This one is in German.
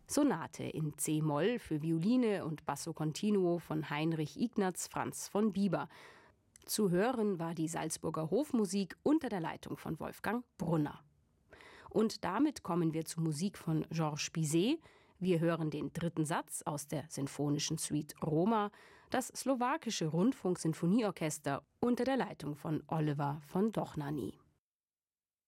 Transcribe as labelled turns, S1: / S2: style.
S1: Sonate in c-Moll für Violine und Basso Continuo von Heinrich Ignaz Franz von Bieber. Zu hören war die Salzburger Hofmusik unter der Leitung von Wolfgang Brunner. Und damit kommen wir zur Musik von Georges Bizet. Wir hören den 3. Satz aus der Sinfonischen Suite Roma, das slowakische Rundfunksinfonieorchester unter der Leitung von Oliver von Dochnany.